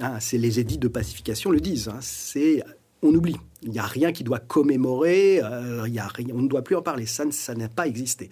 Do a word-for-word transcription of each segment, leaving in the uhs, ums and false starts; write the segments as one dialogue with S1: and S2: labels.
S1: Hein, c'est les édits de pacification le disent. Hein, c'est on oublie. Il n'y a rien qui doit commémorer, euh, il y a rien, on ne doit plus en parler, ça, ça n'a pas existé.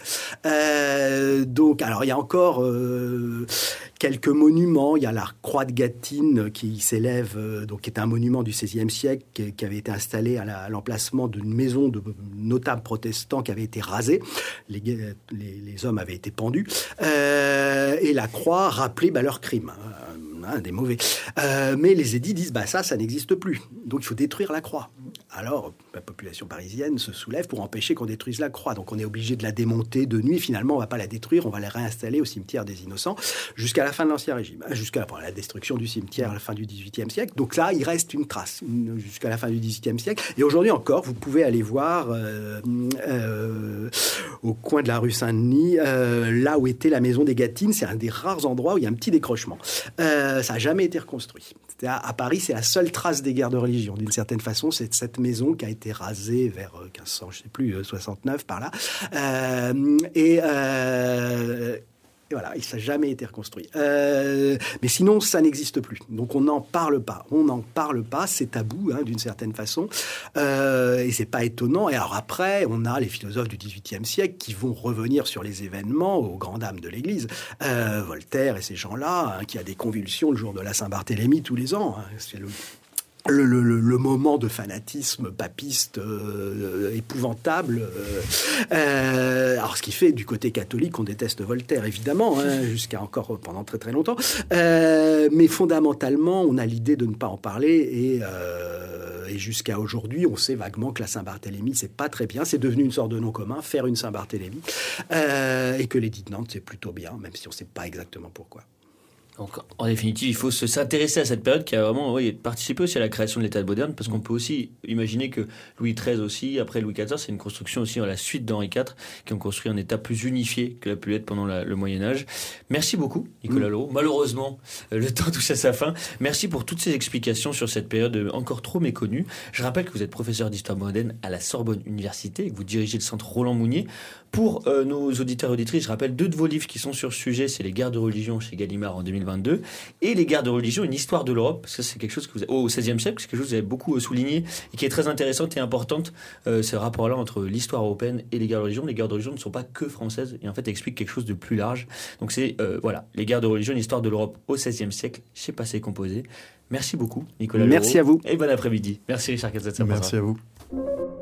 S1: Euh, donc, alors, il y a encore euh, quelques monuments. Il y a la croix de Gâtine qui s'élève, euh, donc, qui est un monument du seizième siècle, qui, qui avait été installé à, la, à l'emplacement d'une maison de notables protestants qui avait été rasée. Les, les, les hommes avaient été pendus. Euh, et la croix rappelait bah, leurs crimes. Hein, des mauvais. Euh, mais les édits disent, bah ça, ça n'existe plus. Donc, il faut détruire la croix. Alors, la population parisienne se soulève pour empêcher qu'on détruise la croix. Donc, on est obligé de la démonter de nuit. Finalement, on ne va pas la détruire. On va la réinstaller au cimetière des Innocents jusqu'à la fin de l'Ancien Régime. Jusqu'à la destruction du cimetière à la fin du dix-huitième siècle. Donc là, il reste une trace une, jusqu'à la fin du dix-huitième siècle. Et aujourd'hui encore, vous pouvez aller voir euh, euh, au coin de la rue Saint-Denis, euh, là où était la maison des Gâtines. C'est un des rares endroits où il y a un petit décrochement. Euh, ça n'a jamais été reconstruit. À, à Paris, c'est la seule trace des guerres de religion. D'une certaine façon, c'est cette maison qui a été rasée vers quinze cents, je ne sais plus, soixante-neuf par là. Euh, et... Euh, Et voilà, ça n'a jamais été reconstruit. Euh, mais sinon, ça n'existe plus. Donc, on n'en parle pas. On n'en parle pas. C'est tabou, hein, d'une certaine façon. Euh, et c'est pas étonnant. Et alors après, on a les philosophes du dix-huitième siècle qui vont revenir sur les événements aux grandes dames de l'Église. Euh, Voltaire et ces gens-là, hein, qui a des convulsions le jour de la Saint-Barthélemy tous les ans. Hein, c'est le... Le, le, le moment de fanatisme papiste euh, épouvantable. Euh, euh, alors, ce qui fait, du côté catholique, on déteste Voltaire, évidemment, hein, jusqu'à encore pendant très très longtemps. Euh, mais fondamentalement, on a l'idée de ne pas en parler et... Euh, Et jusqu'à aujourd'hui, on sait vaguement que la Saint-Barthélemy, c'est pas très bien. C'est devenu une sorte de nom commun, faire une Saint-Barthélemy. Euh, et que l'édit de Nantes, c'est plutôt bien, même si on ne sait pas exactement pourquoi.
S2: Donc, en définitive, il faut se, s'intéresser à cette période qui a vraiment oui, participé aussi à la création de l'État moderne, parce qu'on peut aussi imaginer que Louis treize aussi, après Louis quatorze, c'est une construction aussi à la suite d'Henri quatre, qui ont construit un État plus unifié que l'a pu être pendant la, le Moyen-Âge. Merci beaucoup, Nicolas Leroux. Mmh. Malheureusement, le temps touche à sa fin. Merci pour toutes ces explications sur cette période encore trop méconnue. Je rappelle que vous êtes professeur d'histoire moderne à la Sorbonne Université et que vous dirigez le centre Roland Mounier. Pour euh, nos auditeurs et auditrices, je rappelle deux de vos livres qui sont sur ce sujet, c'est Les guerres de religion chez Gallimard en deux mille vingt-deux et Les guerres de religion, une histoire de l'Europe, parce que c'est quelque chose que vous avez, au seizième siècle, c'est quelque chose que vous avez beaucoup souligné et qui est très intéressante et importante, euh, ce rapport-là entre l'histoire européenne et les guerres de religion. Les guerres de religion ne sont pas que françaises et en fait expliquent quelque chose de plus large. Donc c'est euh, voilà, Les guerres de religion, une histoire de l'Europe au seizième siècle, chez Passé et Composé. Merci beaucoup, Nicolas Leroux.
S1: Merci à vous.
S2: Et bon après-midi. Merci Richard Cazeneuve.
S3: Merci à vous.